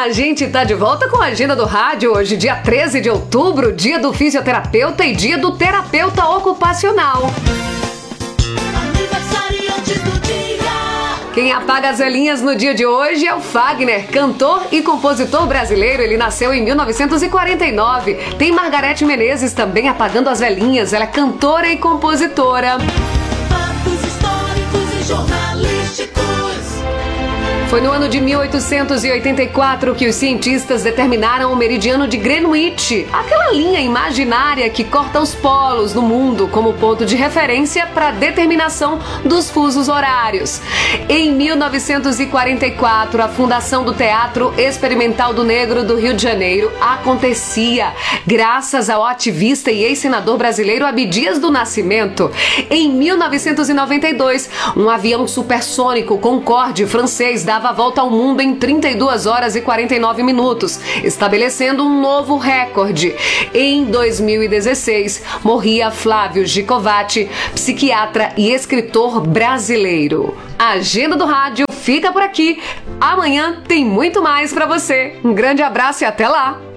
A gente tá de volta com a agenda do rádio hoje, dia 13 de outubro, dia do fisioterapeuta e dia do terapeuta ocupacional. Aniversariantes do dia. Quem apaga as velhinhas no dia de hoje é o Fagner, cantor e compositor brasileiro. Ele nasceu em 1949. Tem Margareth Menezes também apagando as velhinhas. Ela é cantora e compositora. Fatos históricos e jornalísticos. Foi no ano de 1884 que os cientistas determinaram o meridiano de Greenwich, aquela linha imaginária que corta os polos do mundo, como ponto de referência para a determinação dos fusos horários. Em 1944, a fundação do Teatro Experimental do Negro do Rio de Janeiro acontecia, graças ao ativista e ex-senador brasileiro Abdias do Nascimento. Em 1992, um avião supersônico Concorde francês dava a volta ao mundo em 32 horas e 49 minutos, estabelecendo um novo recorde. Em 2016, morria Flávio Gicovati, psiquiatra e escritor brasileiro. A agenda do rádio fica por aqui. Amanhã tem muito mais para você. Um grande abraço e até lá!